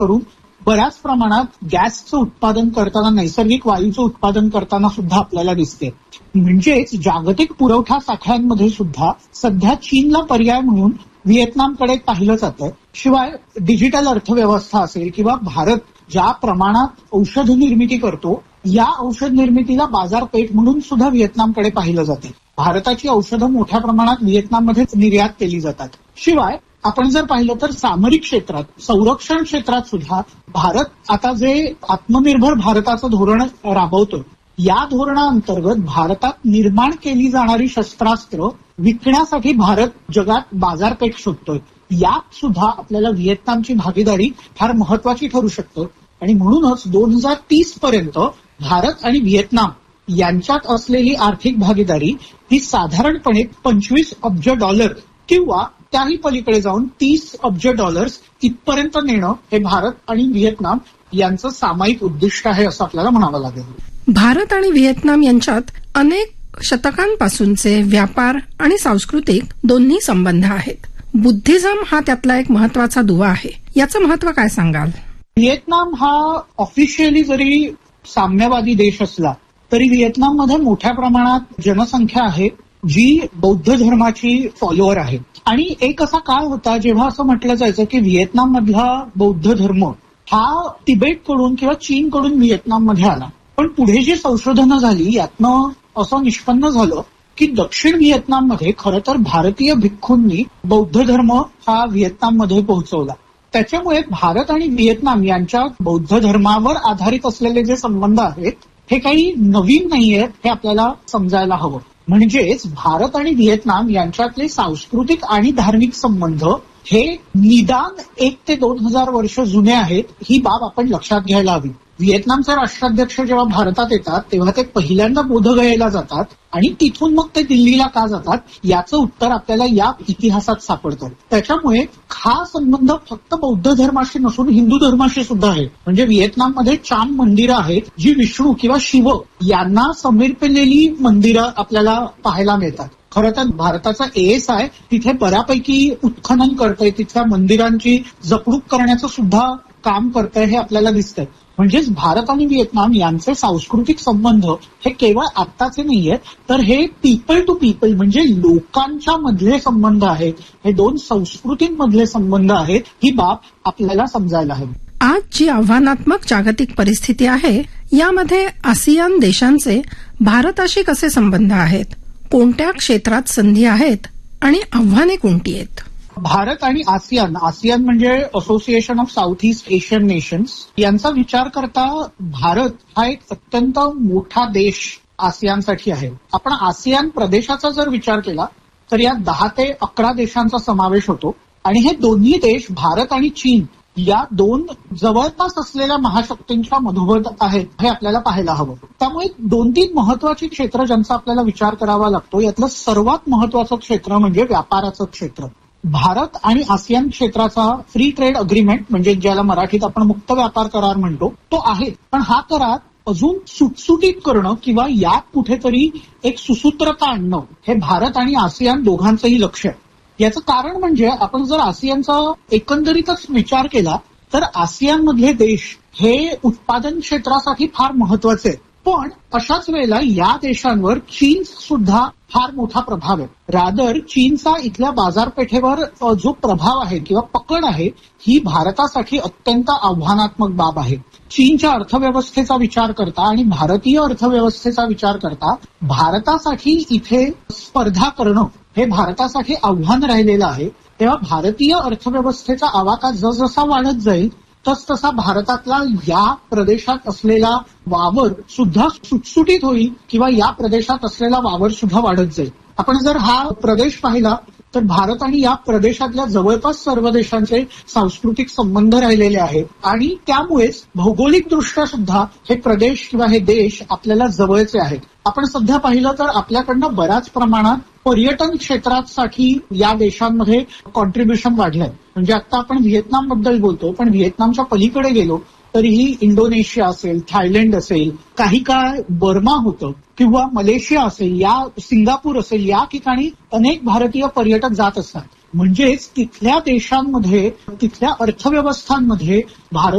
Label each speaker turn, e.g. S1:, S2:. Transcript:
S1: करून बऱ्याच प्रमाणात गॅसचं उत्पादन करताना, नैसर्गिक वायूचं उत्पादन करताना सुद्धा आपल्याला दिसते. म्हणजेच जागतिक पुरवठा साखळ्यांमध्ये सुद्धा सध्या चीनला पर्याय म्हणून व्हिएतनामकडे पाहिलं जातं. शिवाय डिजिटल अर्थव्यवस्था असेल किंवा भारत ज्या प्रमाणात औषध निर्मिती करतो, या औषध निर्मितीला बाजारपेठ म्हणून सुद्धा व्हिएतनामकडे पाहिलं जाते. भारताची औषधं मोठ्या प्रमाणात व्हिएतनाममध्ये निर्यात केली जातात. शिवाय आपण जर पाहिलं तर सामरिक क्षेत्रात, संरक्षण क्षेत्रात सुद्धा भारत आता जे आत्मनिर्भर भारताचं धोरण राबवतो, या धोरणाअंतर्गत भारतात निर्माण केली जाणारी शस्त्रास्त्र विकण्यासाठी भारत जगात बाजारपेठ शोधतोय. यात सुद्धा आपल्याला व्हिएतनामची भागीदारी फार महत्वाची ठरू शकते आणि म्हणूनच 2030 पर्यंत भारत आणि व्हिएतनाम यांच्यात असलेली आर्थिक भागीदारी ही साधारणपणे $25 अब्ज किंवा त्याही पलीकडे जाऊन $30 अब्ज इथपर्यंत नेणं हे भारत आणि व्हिएतनाम यांचं सामायिक उद्दिष्ट आहे असं आपल्याला म्हणावं लागेल.
S2: भारत आणि व्हिएतनाम यांच्यात अनेक शतकांपासूनचे व्यापार आणि सांस्कृतिक दोन्ही संबंध आहेत. बुद्धिझम हा त्यातला एक महत्वाचा दुवा आहे. याचं महत्व काय सांगाल?
S1: व्हिएतनाम हा ऑफिशियली जरी साम्यवादी देश असला तरी व्हिएतनाममध्ये मोठ्या प्रमाणात जनसंख्या आहे जी बौद्ध धर्माची फॉलोअर आहे. आणि एक असा काळ होता जेव्हा असं म्हटलं जायचं की व्हिएतनाम मधला बौद्ध धर्म हा तिबेटकडून किंवा चीनकडून व्हिएतनाममध्ये आला. पण पुढे जी संशोधनं झाली यातनं असं निष्पन्न झालं की दक्षिण व्हिएतनाममध्ये खरं तर भारतीय भिक्खूंनी बौद्ध धर्म हा व्हिएतनाममध्ये पोहोचवला. त्याच्यामुळे भारत आणि व्हिएतनाम यांच्या बौद्ध धर्मावर आधारित असलेले जे संबंध आहेत हे काही नवीन नाहीयेत हे आपल्याला समजायला हवं. म्हणजेच भारत आणि व्हिएतनाम यांच्यातले सांस्कृतिक आणि धार्मिक संबंध हे निदान 1 ते 2000 वर्ष जुने आहेत, ही बाब आपण लक्षात घ्यायला हवी. व्हिएतनामचे राष्ट्राध्यक्ष जेव्हा भारतात येतात तेव्हा ते पहिल्यांदा बोधगयेला जातात आणि तिथून मग ते दिल्लीला का जातात याचं उत्तर आपल्याला या इतिहासात सापडतं. त्याच्यामुळे हा संबंध फक्त बौद्ध धर्माशी नसून हिंदू धर्माशी सुद्धा आहे. म्हणजे व्हिएतनाममध्ये चाम मंदिरं आहेत जी विष्णू किंवा शिव यांना समर्पिलेली मंदिरं आपल्याला पाहायला मिळतात. खरं तर भारताचा ASI तिथे बऱ्यापैकी उत्खनन करतंय, तिथल्या मंदिरांची जपणूक करण्याचं सुद्धा काम करतंय हे आपल्याला दिसतंय. म्हणजेच भारत आणि व्हिएतनाम यांचे सांस्कृतिक संबंध हे केवळ आत्ताचे नाहीयेत, तर हे पीपल टू पीपल म्हणजे लोकांच्या मधले संबंध आहेत. हे दोन संस्कृतींमधले संबंध आहेत, ही बाब आपल्याला समजायला हवी.
S2: आज जी आव्हानात्मक जागतिक परिस्थिती आहे यामध्ये आसियान देशांचे भारताशी कसे संबंध आहेत? कोणत्या क्षेत्रात संधी आहेत आणि आव्हाने कोणती आहेत?
S1: भारत आणि आसियान म्हणजे association of south east Asian nations यांचा विचार करता भारत हा एक अत्यंत मोठा देश आसियानसाठी आहे. आपण आसियान प्रदेशाचा जर विचार केला तर यात 10 ते 11 देशांचा समावेश होतो आणि हे दोन्ही देश भारत आणि चीन या दोन जवळपास असलेल्या महाशक्तींच्या मधोमध आहेत हे आपल्याला पाहायला हवं. त्यामुळे 2-3 महत्वाची क्षेत्र ज्यांचा आपल्याला विचार करावा लागतो यातलं सर्वात महत्वाचं क्षेत्र म्हणजे व्यापाराचं क्षेत्र. भारत आणि आसियान क्षेत्राचा फ्री ट्रेड अग्रीमेंट म्हणजे ज्याला मराठीत आपण मुक्त व्यापार करार म्हणतो तो आहे. पण हा करार अजून सुटसुटीत करणं किंवा यात कुठेतरी एक सुसूत्रता आणणं हे भारत आणि आसियान दोघांचंही लक्ष आहे. याचं कारण म्हणजे आपण जर आसियानचा एकंदरीतच विचार केला तर आसियान मधले देश हे उत्पादन क्षेत्रासाठी फार महत्वाचे आहेत. पण अशाच वेळेला या देशांवर चीन सुद्धा फार मोठा प्रभाव आहे. रादर चीनचा इथल्या बाजारपेठेवर जो प्रभाव आहे किंवा पकड आहे ही भारतासाठी अत्यंत आव्हानात्मक बाब आहे. चीनच्या अर्थव्यवस्थेचा विचार करता आणि भारतीय अर्थव्यवस्थेचा विचार करता भारतासाठी इथे स्पर्धा करणं हे भारतासाठी आव्हान राहिलेलं आहे. तेव्हा भारतीय अर्थव्यवस्थेचा आवाका जसजसा वाढत जाईल तसतसा भारतातला या प्रदेशात असलेला वावर सुद्धा सुटसुटीत होईल किंवा या प्रदेशात असलेला वावर सुद्धा वाढत जाईल. आपण जर हा प्रदेश पाहिला तर भारत आणि या प्रदेशातल्या जवळपास सर्व देशांचे सांस्कृतिक संबंध राहिलेले आहेत आणि त्यामुळेच भौगोलिकदृष्ट्या सुद्धा हे प्रदेश किंवा हे देश आपल्याला जवळचे आहेत. आपण सध्या पाहिलं तर आपल्याकडनं बऱ्याच प्रमाणात पर्यटन क्षेत्रासाठी या देशांमध्ये कॉन्ट्रीब्युशन वाढलंय. म्हणजे आता आपण व्हिएतनाम बद्दल बोलतो पण व्हिएतनामच्या पलीकडे गेलो तरीही इंडोनेशिया असेल, थायलंड असेल, काही काळ बर्मा होतं किंवा मलेशिया असेल, या सिंगापूर असेल, या ठिकाणी अनेक भारतीय पर्यटक जात असतात. म्हणजेच तिथल्या देशांमध्ये तिथल्या अर्थव्यवस्थांमध्ये भारत